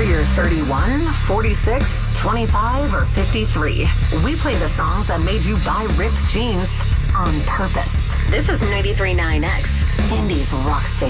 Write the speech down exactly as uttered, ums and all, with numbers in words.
Whether you're thirty-one, forty-six, twenty-five, or fifty-three, we play the songs that made you buy ripped jeans on purpose. This is ninety-three point nine X, Indy's rock station.